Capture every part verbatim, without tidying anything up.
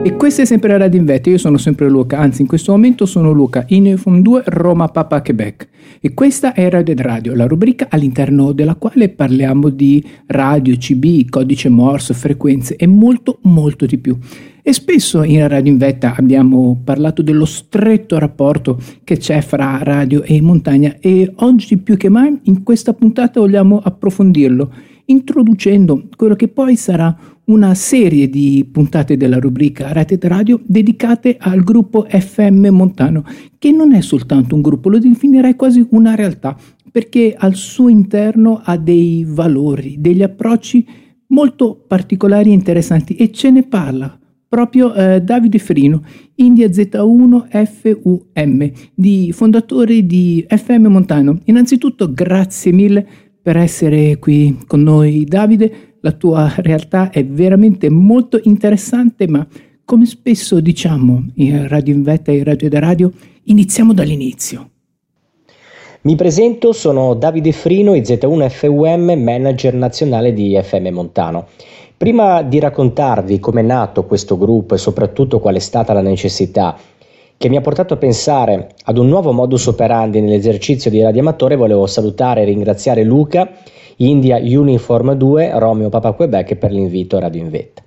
E questa è sempre Radio Invette, io sono sempre Luca, anzi in questo momento sono Luca, in F M due Roma Papa Quebec. E questa è Radio Radio, la rubrica all'interno della quale parliamo di radio, C B, codice Morse, frequenze e molto molto di più. E spesso in Radio Invetta abbiamo parlato dello stretto rapporto che c'è fra radio e montagna e oggi più che mai in questa puntata vogliamo approfondirlo, introducendo quello che poi sarà una serie di puntate della rubrica Rete Radio dedicate al gruppo F M Montano, che non è soltanto un gruppo, lo definirei quasi una realtà, perché al suo interno ha dei valori, degli approcci molto particolari e interessanti, e ce ne parla proprio eh, Davide Frino, India Z uno F U M, di fondatore di F M Montano. Innanzitutto grazie mille per essere qui con noi, Davide. La tua realtà è veramente molto interessante, ma come spesso diciamo in Radio Invetta e Radio da Radio, iniziamo dall'inizio. Mi presento, sono Davide Frino, I Z uno F U M, manager nazionale di F M Montano. Prima di raccontarvi come è nato questo gruppo e soprattutto qual è stata la necessità che mi ha portato a pensare ad un nuovo modus operandi nell'esercizio di radioamatore, volevo salutare e ringraziare Luca, India Uniform due, Romeo Papa Quebec, per l'invito a Radio Invetta.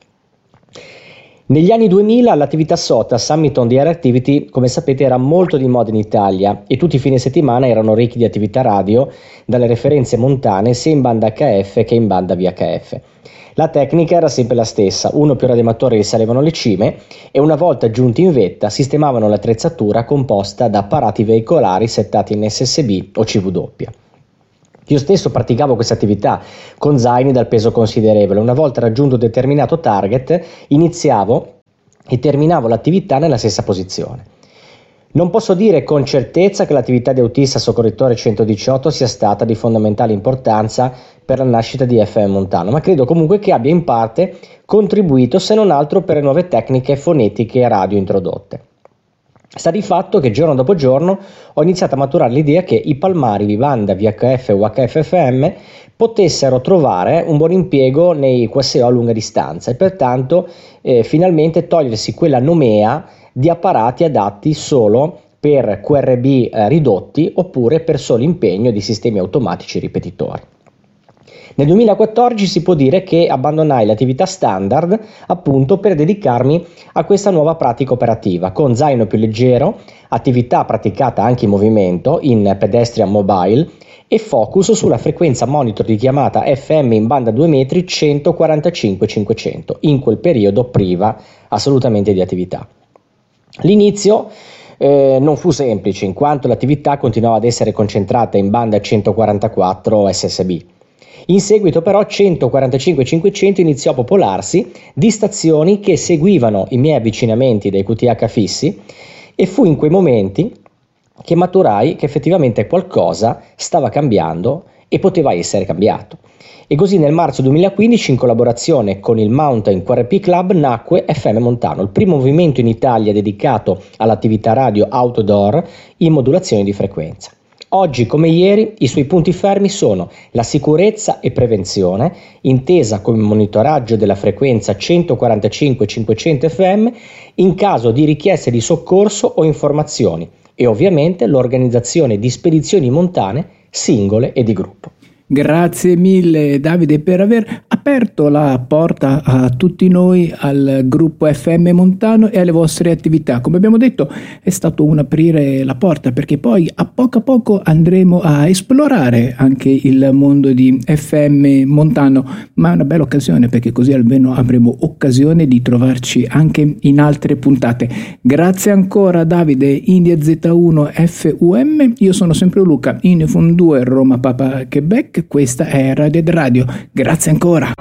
Negli anni duemila l'attività S O T A, Summit on the Air Activity, come sapete era molto di moda in Italia e tutti i fine settimana erano ricchi di attività radio, dalle referenze montane sia in banda H F che in banda V H F. La tecnica era sempre la stessa, uno o più radioamatori risalevano le cime e una volta giunti in vetta sistemavano l'attrezzatura composta da apparati veicolari settati in S S B o C W. Io stesso praticavo questa attività con zaini dal peso considerevole. Una volta raggiunto un determinato target, iniziavo e terminavo l'attività nella stessa posizione. Non posso dire con certezza che l'attività di autista soccorritore centodiciotto sia stata di fondamentale importanza per la nascita di F M Montano, ma credo comunque che abbia in parte contribuito, se non altro, per le nuove tecniche fonetiche radio introdotte. Sta di fatto che giorno dopo giorno ho iniziato a maturare l'idea che i palmari di banda V H F o H F F M potessero trovare un buon impiego nei Q S O a lunga distanza e pertanto eh, finalmente togliersi quella nomea di apparati adatti solo per Q R B eh, ridotti oppure per solo impegno di sistemi automatici ripetitori. Nel duemilaquattordici si può dire che abbandonai l'attività standard appunto per dedicarmi a questa nuova pratica operativa con zaino più leggero, attività praticata anche in movimento in pedestrian mobile e focus sulla frequenza monitor di chiamata F M in banda due metri centoquarantacinque cinquecento, in quel periodo priva assolutamente di attività. L'inizio eh, non fu semplice in quanto l'attività continuava ad essere concentrata in banda centoquarantaquattro S S B. In seguito però centoquarantacinque cinquecento iniziò a popolarsi di stazioni che seguivano i miei avvicinamenti dai Q T H fissi e fu in quei momenti che maturai che effettivamente qualcosa stava cambiando e poteva essere cambiato. E così nel marzo duemilaquindici, in collaborazione con il Mountain Q R P Club, nacque F M Montano, il primo movimento in Italia dedicato all'attività radio outdoor in modulazione di frequenza. Oggi come ieri i suoi punti fermi sono la sicurezza e prevenzione, intesa come monitoraggio della frequenza centoquarantacinque cinquecento F M in caso di richieste di soccorso o informazioni e ovviamente l'organizzazione di spedizioni montane singole e di gruppo. Grazie mille Davide per aver aperto la porta a tutti noi, al gruppo F M Montano e alle vostre attività. Come abbiamo detto è stato un aprire la porta, perché poi a poco a poco andremo a esplorare anche il mondo di F M Montano, ma è una bella occasione perché così almeno avremo occasione di trovarci anche in altre puntate. Grazie ancora Davide, India Z uno F U M, io sono sempre Luca, Uniform due Roma Papa Quebec. Questa è Radio Radio. Grazie ancora.